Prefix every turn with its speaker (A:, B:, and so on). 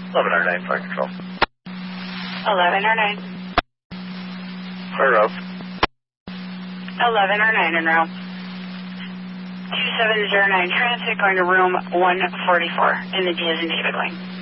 A: 11R9, fire control.
B: 11R9.
A: Clear rope.
B: 11R9 en route. 2709 transit going to room 144 in the Diaz and David wing.